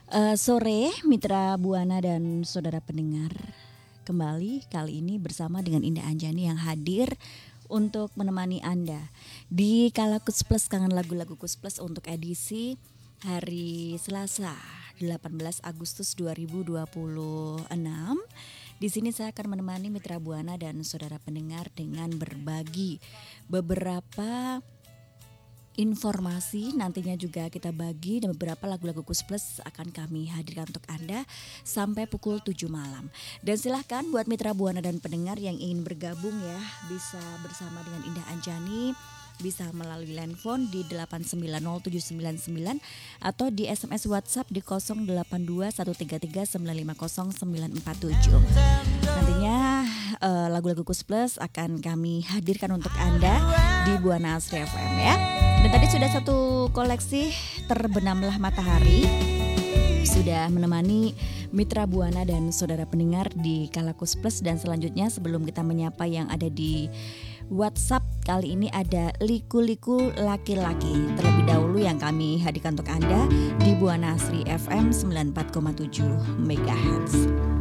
Sore Mitra Buana dan saudara pendengar, kembali kali ini bersama dengan Indah Anjani yang hadir untuk menemani Anda di Kala Kus Plus, Kangen Lagu-Lagu Kus Plus untuk edisi hari Selasa 18 Agustus 2026. Di sini saya akan menemani Mitra Buana dan saudara pendengar dengan berbagi beberapa informasi. Nantinya juga kita bagi dan beberapa lagu-lagu Kus Plus akan kami hadirkan untuk Anda sampai pukul 7 malam. Dan silahkan buat Mitra Buana dan pendengar yang ingin bergabung ya, bisa bersama dengan Indah Anjani, bisa melalui line phone di 8907999 atau di SMS WhatsApp di 082133950947. Nantinya lagu-lagu Kus Plus akan kami hadirkan untuk Anda di Buana Asri FM ya. Dan tadi sudah satu koleksi Terbenamlah Matahari sudah menemani Mitra Buana dan saudara pendengar di Kala Kus Plus. Dan selanjutnya sebelum kita menyapa yang ada di WhatsApp, kali ini ada Liku-Liku Laki-Laki terlebih dahulu yang kami hadirkan untuk Anda di Buana Asri FM 94,7 MHz.